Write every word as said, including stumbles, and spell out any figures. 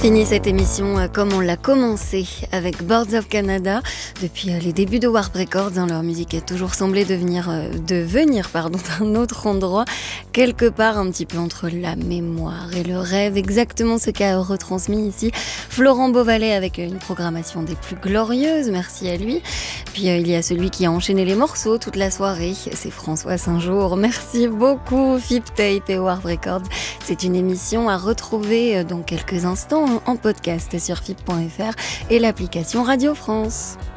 finit cette émission euh, comme on l'a commencé, avec Birds of Canada. Depuis euh, les débuts de Warp Records, hein, leur musique a toujours semblé devenir, euh, devenir pardon, d'un autre endroit, quelque part un petit peu entre la mémoire et le rêve, exactement ce qu'a retransmis ici Florent Beauvalet avec une programmation des plus glorieuses, merci à lui. Puis euh, il y a celui qui a enchaîné les morceaux toute la soirée, c'est François Saint-Jour. Merci beaucoup F I P Tape et Warp Records. C'est une émission à retrouver euh, dans quelques instants en podcast sur F I P point F R et l'application Radio France.